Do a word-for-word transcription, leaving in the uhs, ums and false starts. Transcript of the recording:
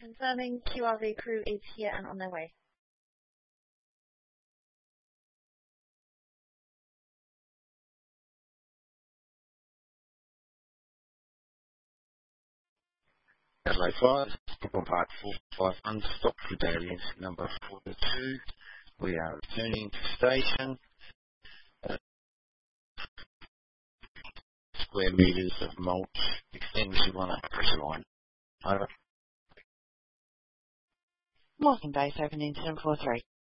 Confirming Q R V crew is here and on their way. Adelaide five, Brooklyn Park four five one, stop for daily incident number forty-two. We are returning to station. Uh, square metres of mulch. Extend to one pressure line. Over. Morecambe Base, open incident four three.